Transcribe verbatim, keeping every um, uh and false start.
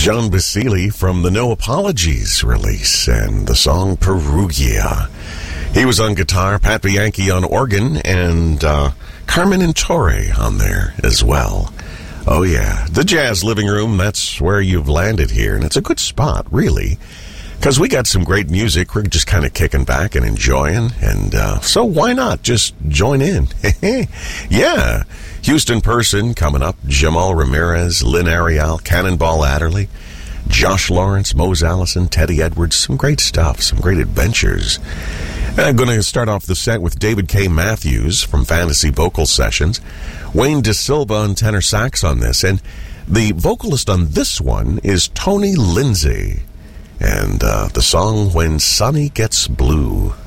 John Basile from the No Apologies release and the song Perugia. He was on guitar, Pat Bianchi on organ, and uh, Carmen Intore on there as well. Oh yeah, the Jazz Living Room, that's where you've landed here, and it's a good spot, really, because we got some great music. We're just kind of kicking back and enjoying, and uh, so why not just join in? Yeah, Houston Person coming up, Jamal Ramirez, Lynn Ariel, Cannonball Adderley, Josh Lawrence, Mose Allison, Teddy Edwards, some great stuff, some great adventures. And I'm going to start off the set with David K. Matthews from Fantasy Vocal Sessions, Wayne De Silva on tenor sax on this, and the vocalist on this one is Tony Lindsay, and uh, the song When Sonny Gets Blue.